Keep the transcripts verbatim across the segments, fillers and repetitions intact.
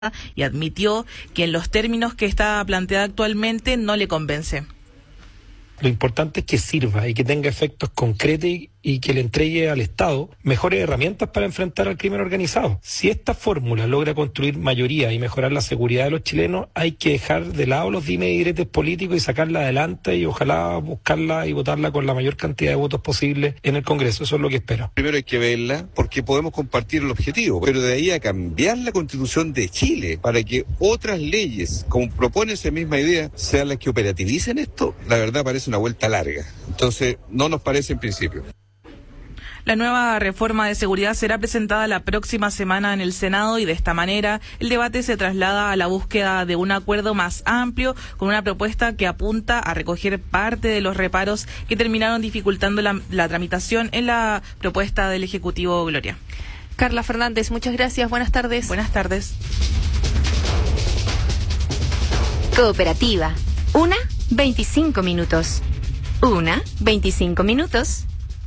y admitió que en los términos que está planteada actualmente no le convence. Lo importante es que sirva y que tenga efectos concretos y, y que le entregue al Estado mejores herramientas para enfrentar al crimen organizado. Si esta fórmula logra construir mayoría y mejorar la seguridad de los chilenos, hay que dejar de lado los dimes y diretes políticos y sacarla adelante y ojalá buscarla y votarla con la mayor cantidad de votos posible en el Congreso. Eso es lo que espero. Primero hay que verla porque podemos compartir el objetivo, pero de ahí a cambiar la Constitución de Chile para que otras leyes, como propone esa misma idea, sean las que operativicen esto, la verdad parece una vuelta larga. Entonces, no nos parece en principio. La nueva reforma de seguridad será presentada la próxima semana en el Senado y de esta manera el debate se traslada a la búsqueda de un acuerdo más amplio con una propuesta que apunta a recoger parte de los reparos que terminaron dificultando la, la tramitación en la propuesta del Ejecutivo. Gloria. Carla Fernández, muchas gracias. Buenas tardes. Buenas tardes. Cooperativa. Una, veinticinco minutos. Una, veinticinco minutos.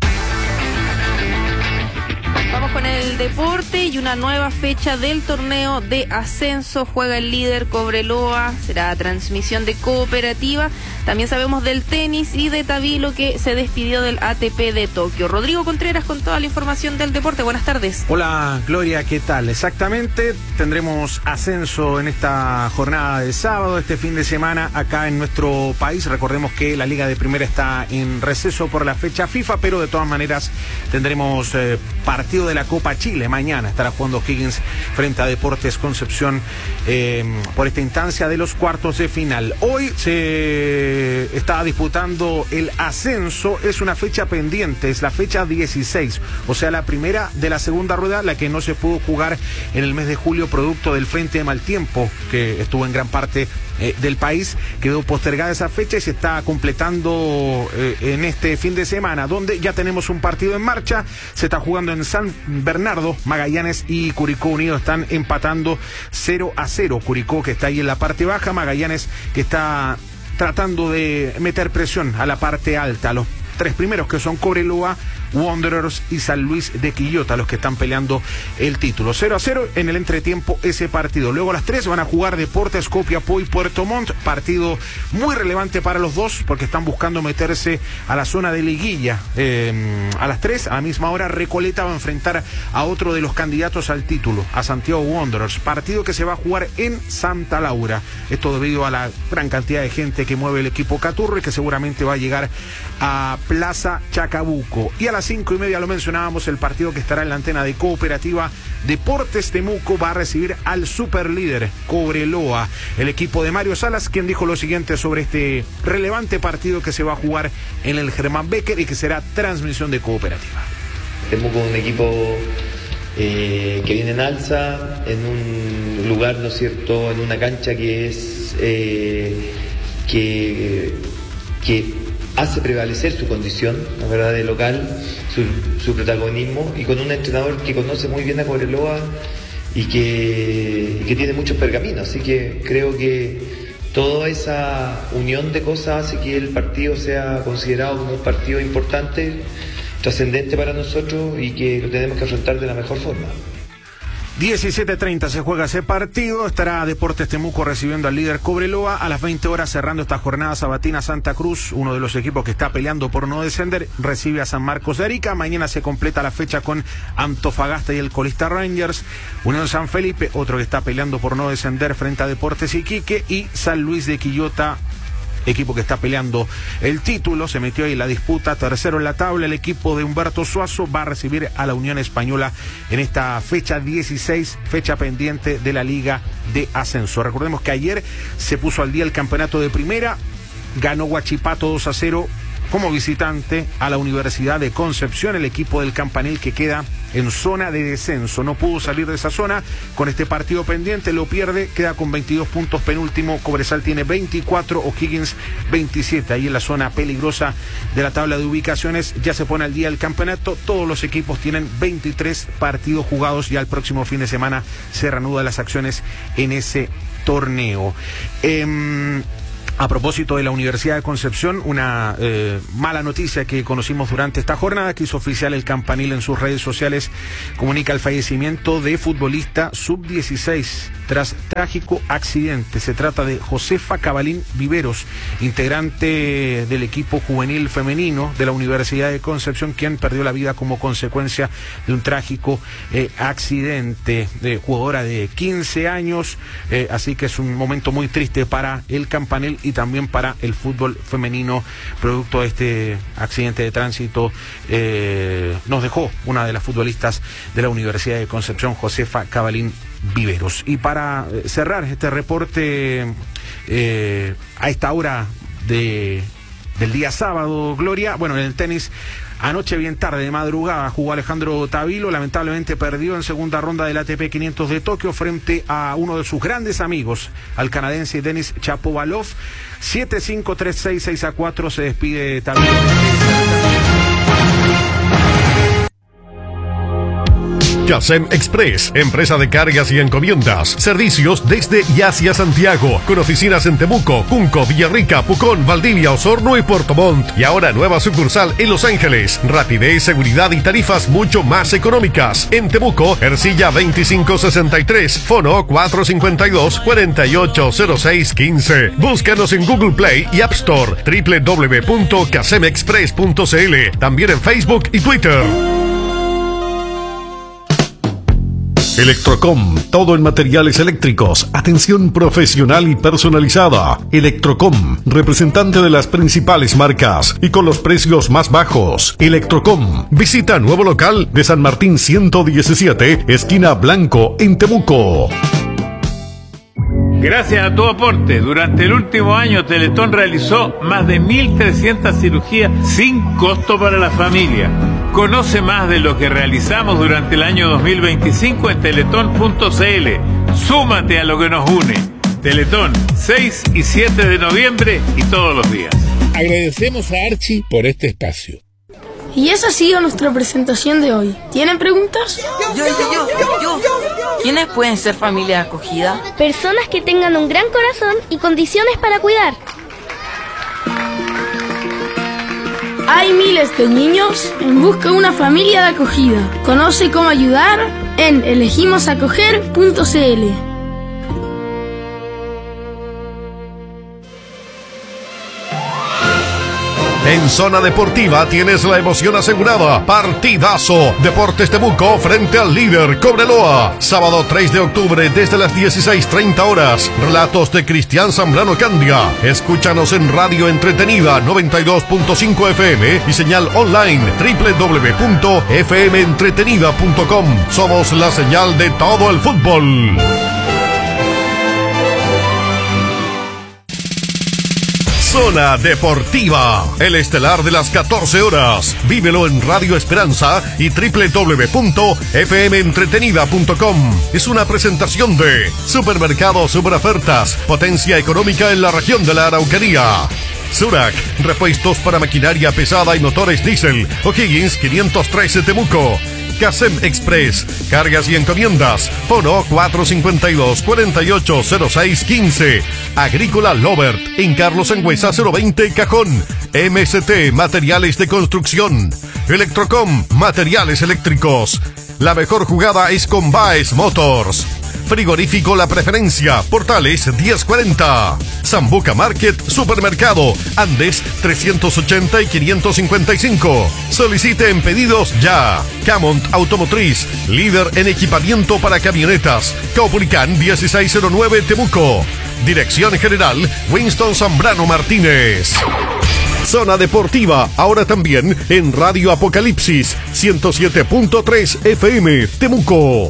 Vamos con el deporte y una nueva fecha del torneo de ascenso. Juega el líder Cobreloa, será transmisión de Cooperativa. También sabemos del tenis y de Tabilo, que se despidió del A T P de Tokio. Rodrigo Contreras con toda la información del deporte. Buenas tardes. Hola Gloria, ¿qué tal? Exactamente, tendremos ascenso en esta jornada de sábado, este fin de semana acá en nuestro país. Recordemos que la Liga de Primera está en receso por la fecha FIFA, pero de todas maneras tendremos eh, partido de la Copa Chile. Mañana estará jugando Higgins frente a Deportes Concepción eh, por esta instancia de los cuartos de final. Hoy se está disputando el ascenso, es una fecha pendiente, es la fecha dieciséis, o sea la primera de la segunda rueda, la que no se pudo jugar en el mes de julio producto del frente de mal tiempo que estuvo en gran parte Eh, del país. Quedó postergada esa fecha y se está completando eh, en este fin de semana, donde ya tenemos un partido en marcha. Se está jugando en San Bernardo. Magallanes y Curicó Unido están empatando cero a cero. Curicó, que está ahí en la parte baja, Magallanes, que está tratando de meter presión a la parte alta. Los tres primeros, que son Cobreloa, Wanderers y San Luis de Quillota, los que están peleando el título. cero a cero en el entretiempo ese partido. Luego a las tres van a jugar Deportes Copiapó y Puerto Montt, partido muy relevante para los dos porque están buscando meterse a la zona de liguilla. Eh, a las tres, a la misma hora, Recoleta va a enfrentar a otro de los candidatos al título, a Santiago Wanderers, partido que se va a jugar en Santa Laura. Esto debido a la gran cantidad de gente que mueve el equipo Caturro y que seguramente va a llegar a Plaza Chacabuco. Y a las cinco y media, lo mencionábamos, el partido que estará en la antena de Cooperativa, Deportes Temuco va a recibir al superlíder Cobreloa, el equipo de Mario Salas, quien dijo lo siguiente sobre este relevante partido que se va a jugar en el Germán Becker y que será transmisión de Cooperativa. Temuco es un equipo eh, que viene en alza, en un lugar, ¿no es cierto?, en una cancha que es eh, que, que hace prevalecer su condición, la verdad, de local, su, su protagonismo, y con un entrenador que conoce muy bien a Cobreloa y que, y que tiene muchos pergaminos. Así que creo que toda esa unión de cosas hace que el partido sea considerado como un partido importante, trascendente para nosotros y que lo tenemos que afrontar de la mejor forma. diecisiete treinta se juega ese partido. Estará Deportes Temuco recibiendo al líder Cobreloa. A las veinte horas, cerrando esta jornada sabatina, Santa Cruz, uno de los equipos que está peleando por no descender, recibe a San Marcos de Arica. Mañana se completa la fecha con Antofagasta y el colista Rangers. Unión San Felipe, otro que está peleando por no descender, frente a Deportes Iquique. Y San Luis de Quillota, equipo que está peleando el título, se metió ahí en la disputa, tercero en la tabla. El equipo de Humberto Suazo va a recibir a la Unión Española en esta fecha dieciséis, fecha pendiente de la Liga de Ascenso. Recordemos que ayer se puso al día el campeonato de primera, ganó Huachipato dos a cero como visitante a la Universidad de Concepción, el equipo del Campanil que queda en zona de descenso. No pudo salir de esa zona con este partido pendiente, lo pierde, queda con veintidós puntos penúltimo. Cobresal tiene veinticuatro, O'Higgins veintisiete, ahí en la zona peligrosa de la tabla de ubicaciones. Ya se pone al día el campeonato, todos los equipos tienen veintitrés partidos jugados, ya el próximo fin de semana se reanudan las acciones en ese torneo. Eh, A propósito de la Universidad de Concepción, una eh, mala noticia que conocimos durante esta jornada, que hizo oficial el Campanil en sus redes sociales, comunica el fallecimiento de futbolista sub dieciséis tras trágico accidente. Se trata de Josefa Cabalín Viveros, integrante del equipo juvenil femenino de la Universidad de Concepción, quien perdió la vida como consecuencia de un trágico eh, accidente. De jugadora de quince años, eh, así que es un momento muy triste para el Campanil y también para el fútbol femenino, producto de este accidente de tránsito. Eh, nos dejó una de las futbolistas de la Universidad de Concepción, Josefa Cabalín Viveros. Y para cerrar este reporte eh, a esta hora de, del día sábado, Gloria, bueno, en el tenis, anoche bien tarde, de madrugada, jugó Alejandro Tavilo, lamentablemente perdió en segunda ronda del A T P quinientos de Tokio frente a uno de sus grandes amigos, al canadiense Denis Shapovalov. siete cinco, tres seis, seis a cuatro se despide Tavilo. Casem Express, empresa de cargas y encomiendas, servicios desde y hacia Santiago, con oficinas en Temuco, Junco, Villarrica, Pucón, Valdivia, Osorno y Puerto Montt. Y ahora nueva sucursal en Los Ángeles. Rapidez, seguridad y tarifas mucho más económicas. En Temuco, Ercilla veinticinco sesenta y tres, fono cuatro cinco dos, cuatro ocho cero seis uno cinco. Búscanos en Google Play y App Store, doble u doble u doble u punto casem express punto c l. También en Facebook y Twitter. Electrocom, todo en materiales eléctricos, atención profesional y personalizada. Electrocom, representante de las principales marcas y con los precios más bajos. Electrocom, visita nuevo local de San Martín ciento diecisiete, esquina Blanco, en Temuco. Gracias a tu aporte, durante el último año Teletón realizó más de mil trescientas cirugías sin costo para la familia. Conoce más de lo que realizamos durante el año dos mil veinticinco en teletón punto c l. Súmate a lo que nos une. Teletón, seis y siete de noviembre y todos los días. Agradecemos a Archie por este espacio. Y esa ha sido nuestra presentación de hoy. ¿Tienen preguntas? Yo, yo, yo, yo. ¿Quiénes pueden ser familia acogida? Personas que tengan un gran corazón y condiciones para cuidar. Hay miles de niños en busca de una familia de acogida. Conoce cómo ayudar en elegimos acoger punto c l. En Zona Deportiva tienes la emoción asegurada. Partidazo. Deportes Temuco frente al líder Cobreloa. Sábado tres de octubre desde las dieciséis treinta horas. Relatos de Cristian Zambrano Candia. Escúchanos en Radio Entretenida noventa y dos punto cinco F M y señal online doble u doble u doble u punto f m entretenida punto com. Somos la señal de todo el fútbol. Zona Deportiva, el estelar de las catorce horas. Vívelo en Radio Esperanza y doble u doble u doble u punto f m entretenida punto com. Es una presentación de Supermercado Superofertas, potencia económica en la región de la Araucanía. Surac, repuestos para maquinaria pesada y motores diésel. O'Higgins quinientos trece Temuco. Casem Express, cargas y encomiendas. Fono cuatro cinco dos, cuatro ocho cero seis uno cinco. Agrícola Lovert, en Carlos Sangüesa cero veinte Cajón. M S T, materiales de construcción. Electrocom, materiales eléctricos. La mejor jugada es con Baez Motors. Frigorífico La Preferencia, Portales diez cuarenta. Zambuca Market, Supermercado, Andes trescientos ochenta y quinientos cincuenta y cinco. Solicite en pedidos ya. Camont Automotriz, líder en equipamiento para camionetas. Caupolicán dieciséis cero nueve Temuco. Dirección General, Winston Zambrano Martínez. Zona Deportiva, ahora también en Radio Apocalipsis, ciento siete punto tres F M, Temuco.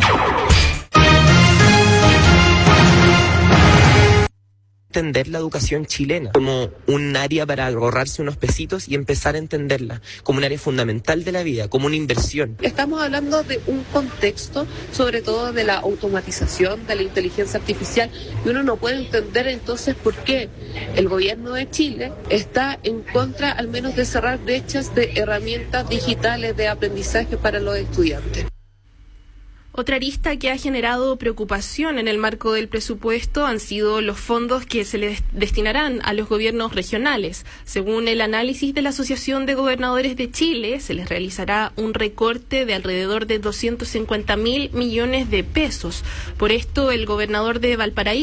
Entender la educación chilena como un área para ahorrarse unos pesitos y empezar a entenderla como un área fundamental de la vida, como una inversión. Estamos hablando de un contexto, sobre todo de la automatización, de la inteligencia artificial, y uno no puede entender entonces por qué el gobierno de Chile está en contra al menos de cerrar brechas de herramientas digitales de aprendizaje para los estudiantes. Otra arista que ha generado preocupación en el marco del presupuesto han sido los fondos que se les destinarán a los gobiernos regionales. Según el análisis de la Asociación de Gobernadores de Chile, se les realizará un recorte de alrededor de doscientos cincuenta mil millones de pesos. Por esto, el gobernador de Valparaíso